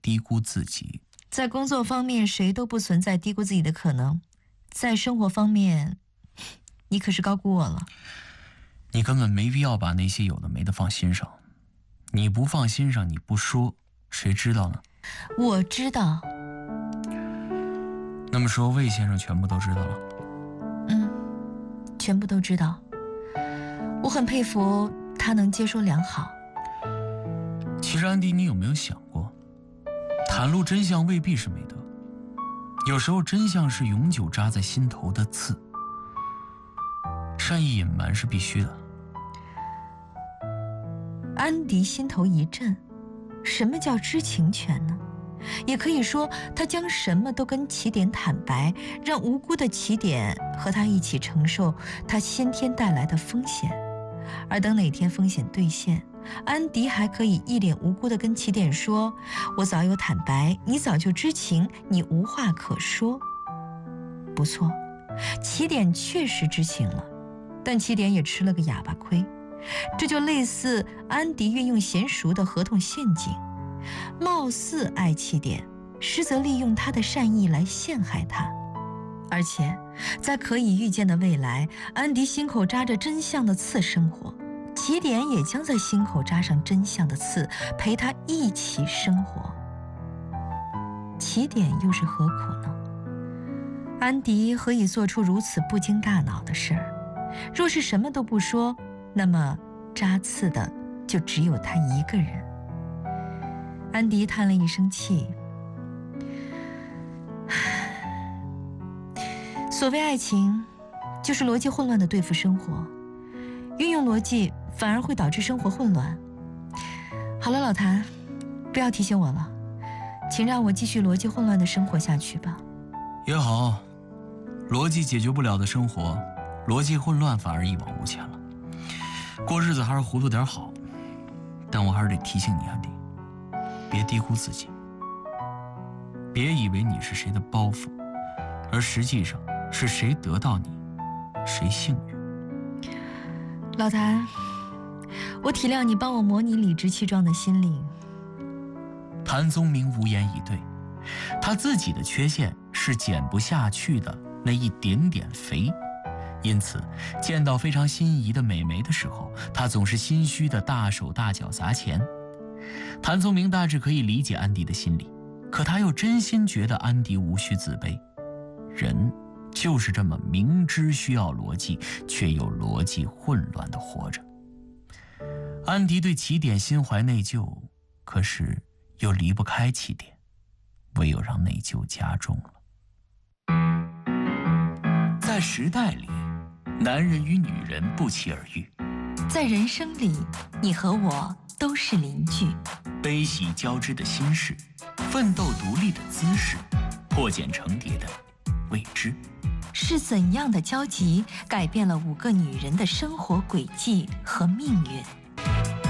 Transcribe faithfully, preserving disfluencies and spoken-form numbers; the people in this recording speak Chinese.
低估自己。 在工作方面，谁都不存在低估自己的可能。在生活方面，你可是高估我了。 你根本没必要把那些有的没的放心上。你不放心上，你不说，谁知道呢？ 我知道。 那么说，魏先生全部都知道了？ 嗯，全部都知道。我很佩服他能接收良好。 其实安迪，你有没有想过，袒露真相未必是美德，有时候真相是永久扎在心头的刺。善意隐瞒是必须的。 安迪心头一震，什么叫知情权呢？也可以说，他将什么都跟起点坦白，让无辜的起点和他一起承受他先天带来的风险。而等哪天风险兑现，安迪还可以一脸无辜地跟起点说：“我早有坦白，你早就知情，你无话可说。”不错，起点确实知情了，但起点也吃了个哑巴亏。这就类似安迪运用娴熟的合同陷阱，貌似爱起点，实则利用他的善意来陷害他。而且在可以预见的未来，安迪心口扎着真相的刺生活，起点也将在心口扎上真相的刺，陪他一起生活。起点又是何苦呢？安迪何以做出如此不经大脑的事儿？若是什么都不说，那么扎刺的就只有他一个人。安迪叹了一声气，所谓爱情，就是逻辑混乱的对付生活，运用逻辑反而会导致生活混乱。好了，老谭，不要提醒我了，请让我继续逻辑混乱的生活下去吧。 也好，逻辑解决不了的生活，逻辑混乱反而一往无前了。过日子还是糊涂点好，但我还是得提醒你，安迪，别低估自己，别以为你是谁的包袱，而实际上是谁得到你，谁幸运。 老谭，我体谅你帮我模拟理直气壮的心灵。 谭宗明无言以对，他自己的缺陷是减不下去的那一点点肥。因此，见到非常心仪的美眉的时候，他总是心虚的大手大脚砸钱。谭宗明大致可以理解安迪的心理，可他又真心觉得安迪无需自卑。人就是这么明知需要逻辑，却又逻辑混乱地活着。安迪对起点心怀内疚，可是又离不开起点，唯有让内疚加重了。在时代里，男人与女人不期而遇， 在人生里，你和我都是邻居。 悲喜交织的心事，奋斗独立的姿势，破茧成蝶的未知。 是怎样的交集改变了五个女人的生活轨迹和命运？